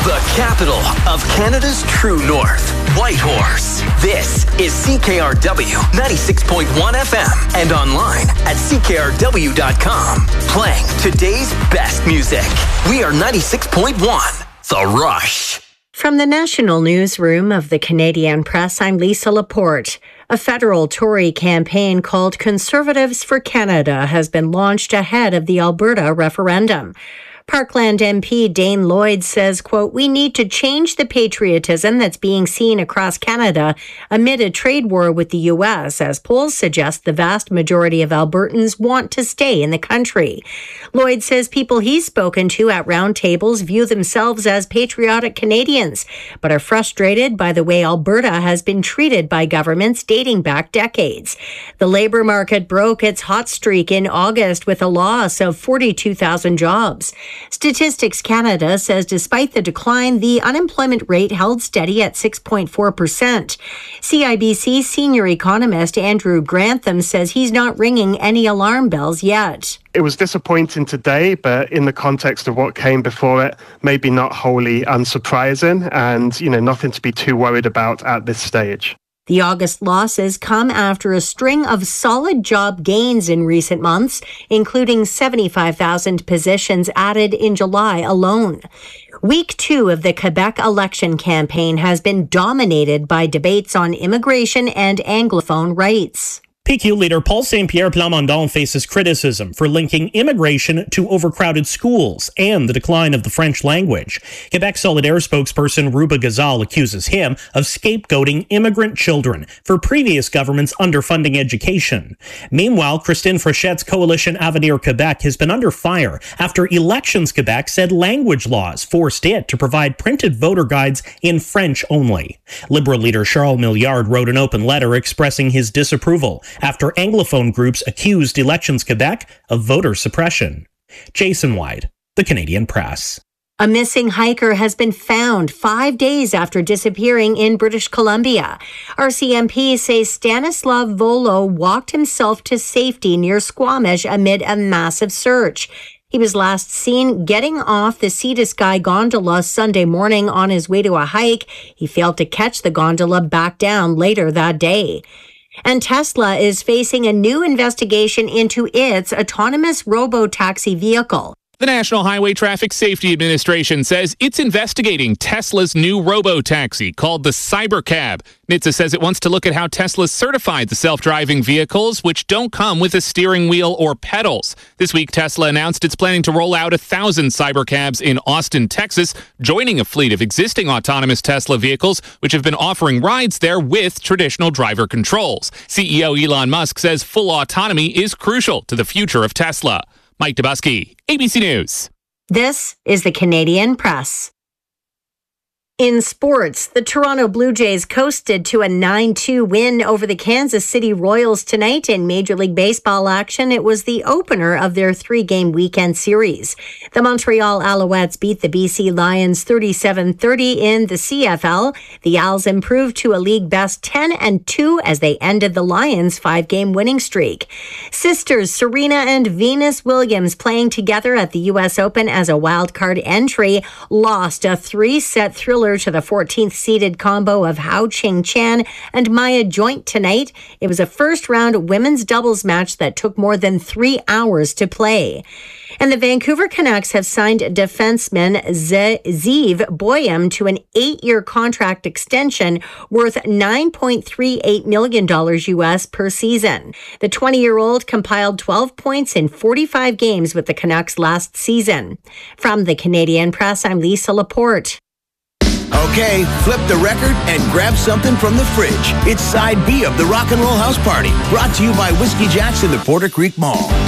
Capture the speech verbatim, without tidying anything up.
The capital of Canada's true north, Whitehorse. This is C K R W ninety-six point one F M and online at C K R W dot com. Playing today's best music. We are ninety-six point one, The Rush. From the national newsroom of the Canadian Press, I'm Lisa Laporte. A federal Tory campaign called Conservatives for Canada has been launched ahead of the Alberta referendum. Parkland M P Dane Lloyd says, quote, "We need to change the patriotism that's being seen across Canada amid a trade war with the U S, as polls suggest the vast majority of Albertans want to stay in the country." Lloyd says people he's spoken to at roundtables view themselves as patriotic Canadians, but are frustrated by the way Alberta has been treated by governments dating back decades. The labour market broke its hot streak in August with a loss of forty-two thousand jobs. Statistics Canada says despite the decline, the unemployment rate held steady at six point four percent. C I B C senior economist Andrew Grantham says he's not ringing any alarm bells yet. It was disappointing today, but in the context of what came before it, maybe not wholly unsurprising and, you know, nothing to be too worried about at this stage. The August losses come after a string of solid job gains in recent months, including seventy-five thousand positions added in July alone. Week two of the Quebec election campaign has been dominated by debates on immigration and Anglophone rights. P Q leader Paul Saint-Pierre Plamondon faces criticism for linking immigration to overcrowded schools and the decline of the French language. Quebec Solidaire spokesperson Ruba Gazal accuses him of scapegoating immigrant children for previous governments underfunding education. Meanwhile, Christine Frochette's coalition Avenir Quebec has been under fire after Elections Quebec said language laws forced it to provide printed voter guides in French only. Liberal leader Charles Milliard wrote an open letter expressing his disapproval after Anglophone groups accused Elections Quebec of voter suppression. Jason White, The Canadian Press. A missing hiker has been found five days after disappearing in British Columbia. R C M P say Stanislav Volo walked himself to safety near Squamish amid a massive search. He was last seen getting off the Sea to Sky gondola Sunday morning on his way to a hike. He failed to catch the gondola back down later that day. And Tesla is facing a new investigation into its autonomous robo-taxi vehicle. The National Highway Traffic Safety Administration says it's investigating Tesla's new robo-taxi called the Cybercab. N H T S A says it wants to look at how Tesla certified the self-driving vehicles, which don't come with a steering wheel or pedals. This week, Tesla announced it's planning to roll out a thousand Cybercabs in Austin, Texas, joining a fleet of existing autonomous Tesla vehicles, which have been offering rides there with traditional driver controls. C E O Elon Musk says full autonomy is crucial to the future of Tesla. Mike Dubusky, A B C News. This is the Canadian Press. In sports, the Toronto Blue Jays coasted to a nine two win over the Kansas City Royals tonight in Major League Baseball action. It was the opener of their three-game weekend series. The Montreal Alouettes beat the B C Lions thirty-seven thirty in the C F L. The Owls improved to a league-best ten and two as they ended the Lions' five-game winning streak. Sisters Serena and Venus Williams, playing together at the U S Open as a wildcard entry, lost a three-set thriller to the fourteenth-seeded combo of Hao Qing Chan and Maya Joint tonight. It was a first-round women's doubles match that took more than three hours to play. And the Vancouver Canucks have signed defenseman Zeev Boyum to an eight-year contract extension worth nine point three eight million dollars U S per season. The twenty-year-old compiled twelve points in forty-five games with the Canucks last season. From the Canadian Press, I'm Lisa Laporte. Okay, flip the record and grab something from the fridge. It's Side B of the Rock and Roll House Party, brought to you by Whiskey Jack's in the Porter Creek Mall.